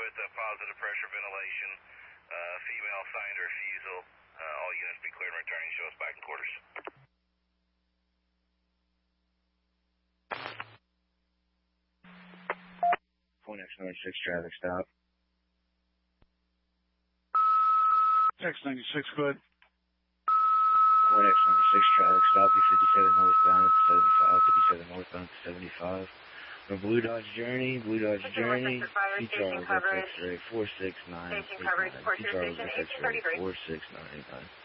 with positive pressure ventilation, female signed refusal. All units be cleared and returning. Show us back in quarters. Point X96 traffic stop. X96, good. Point X96 traffic stop. 57 northbound at 75. 57 northbound at 75. No Blue Dodge Journey. Blue Dodge Journey. T Charles X-ray 46989. T Charles X-ray 46989.